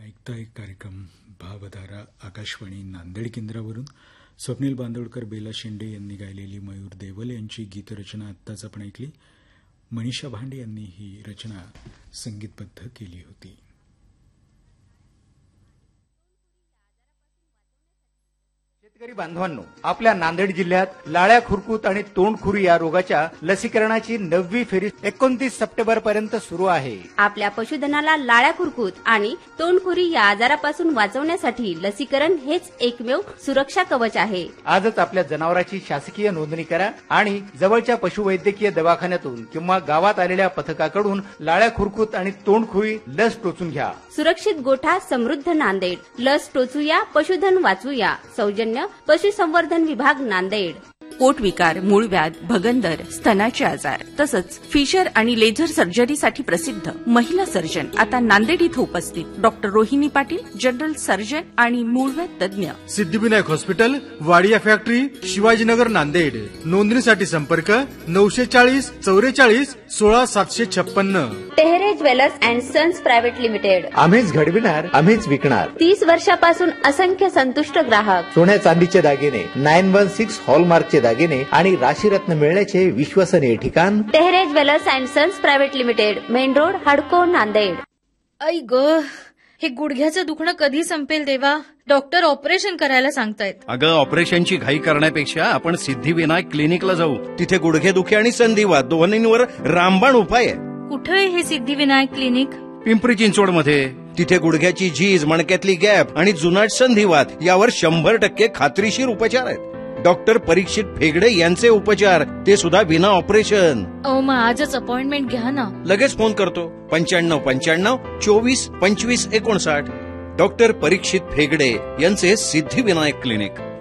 ऐकताय कार्यक्रम भावधारा आकाशवाणी नांदेड केंद्रावरून. स्वप्नील बांदोडकर, बेला शेंडे यांनी गायलेली मयूर देवल यांची गीतरचना आत्ताच आपण ऐकली. मनीषा भांडे यांनी ही रचना संगीतबद्ध केली होती. शेतकरी बांधवांनो, आपल्या नांदेड जिल्ह्यात लाळ्या खुरकूत आणि तोंडखुरी या रोगाच्या लसीकरणाची 9वी फेरी 29 सप्टेंबर पर्यंत सुरू आहे. आपल्या पशुधनाला लाळ्या खुरकूत आणि तोंडखुरी या आजारापासून वाचवण्यासाठी लसीकरण हेच एकमेव सुरक्षा कवच आहे. आजच आपल्या जनावराची शासकीय नोंदणी करा आणि जवळच्या पशुवैद्यकीय दवाखान्यातून किंवा गावात आलेल्या पथकाकडून लाळ्या खुरकूत आणि तोंडखुरी लस टोचून घ्या. सुरक्षित गोठा समृद्ध नांदेड. लस टोचूया, पशुधन वाचूया. सौजन्य पशुसंवर्धन विभाग नांदेड. पोटविकार, मूळव्याध, भगंदर, स्तनाचे आजार तसंच फिशर आणि लेझर सर्जरीसाठी प्रसिद्ध महिला सर्जन आता नांदेड इथं उपस्थित. Doctor Rohini Patil, general surgeon आणि मूळव्याध तज्ञ. Siddhivinayak hospital, Wadia factory, Shivajinagar, Nanded. नोंदणीसाठी संपर्क 940 44 16 756. Tehre jewellers and sons private limited. आम्हीच घडविणार, आम्हीच विकणार. 30 वर्षापासून असंख्य संतुष्ट ग्राहक. सोन्या चांदीचे दागिने, 916 हॉलमार्कचे दागिने आणि राशीरत्न मिळण्याचे विश्वसनीय ठिकाण Tehre jewellers and sons private limited, main road, हडको, नांदेड. आई ग, हे गुडघ्याचं दुखणं कधी संपेल देवा? डॉक्टर ऑपरेशन करायला सांगतायत. अगं, ऑपरेशनची घाई करण्यापेक्षा आपण सिद्धिविनायक क्लिनिकला जाऊ. तिथे गुडघेदुखी आणि संधिवात दोन्हींवर रामबाण उपाय आहे. कुठे आहे हे सिद्धिविनायक क्लिनिक? पिंपरी चिंचवडमध्ये. तिथे गुडघ्याची झीज, मणक्यातली गॅप आणि जुनाट संधिवात यावर 100% खात्रीशीर उपचार आहेत. डॉक्टर परीक्षित फेगडे यांचे उपचार, ते सुद्धा बिना ऑपरेशन. मग आजच अपॉइंटमेंट घ्या ना. लगेच फोन करतो. 95 95 24 25 59. डॉक्टर परीक्षित फेगडे यांचे सिद्धिविनायक क्लिनिक.